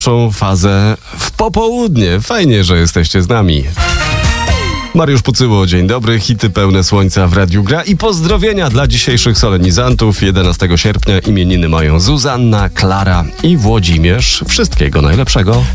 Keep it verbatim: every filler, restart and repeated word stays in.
fazę w popołudnie. Fajnie, że jesteście z nami. Mariusz Pucyło, dzień dobry. Hity pełne słońca w Radiu Gra i pozdrowienia dla dzisiejszych solenizantów. jedenastego sierpnia imieniny mają Zuzanna, Klara i Włodzimierz. Wszystkiego najlepszego.